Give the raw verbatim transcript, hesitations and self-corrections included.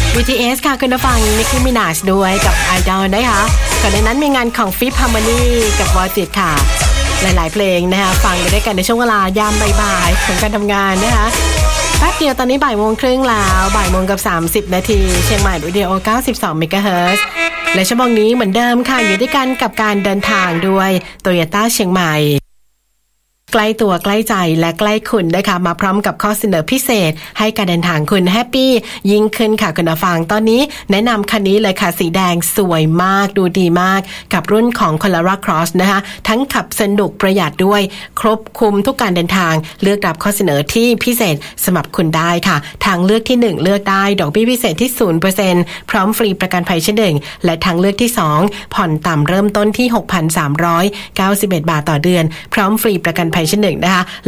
บี ที เอส ค่ะคุณผู้ฟัง Nicki Minaj ด้วยกับ Idol นะคะก่อนในนั้นมีงานของ Fifth Harmony กับ Voice ค่ะหลายๆเพลงนะคะฟังกันด้วยกันในช่วงเวลายามบ่ายๆของการทำงานนะคะแป๊บเดียวตอนนี้บ่ายโมงครึ่งแล้วบ่ายโมงกับสามสิบนาทีเชียงใหม่วิดีโอเก้าสิบสองเมกะเฮิรตซ์และชั่วโมงนี้เหมือนเดิมค่ะอยู่ด้วยกันกับการเดินทางด้วย Toyota เชียงใหม่ใกล้ตัวใกล้ใจและใกล้คุณนะคะมาพร้อมกับข้อเสนอพิเศษให้การเดินทางคุณแฮปปี้ยิ่งขึ้นค่ะคุณผู้ฟังตอนนี้แนะนำคันนี้เลยค่ะสีแดงสวยมากดูดีมากกับรุ่นของ Corolla Cross นะคะทั้งขับสนุกประหยัดด้วยครบคลุมทุกการเดินทางเลือกรับข้อเสนอที่พิเศษสำหรับคุณได้ค่ะทางเลือกที่หนึ่งเลือกได้ดอกเบี้ยพิเศษที่ ศูนย์เปอร์เซ็นต์ พร้อมฟรีประกันภัยชั้นหนึ่งและทางเลือกที่สองผ่อนต่ำเริ่มต้นที่ หกพันสามร้อยเก้าสิบเอ็ด บาทต่อเดือนพร้อมฟรีประกันภัยชั้นหนึ่งนะคะ